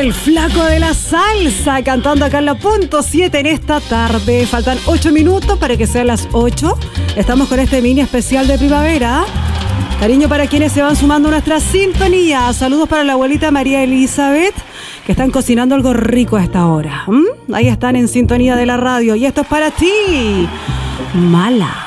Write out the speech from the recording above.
el flaco de la salsa, cantando acá en la punto 7 en esta tarde. Faltan 8 minutos para que sean las 8. Estamos con este mini especial de primavera. Cariño para quienes se van sumando a nuestra sintonía. Saludos para la abuelita María Elizabeth, que están cocinando algo rico a esta hora. Ahí están en sintonía de la radio. Y esto es para ti, Mala.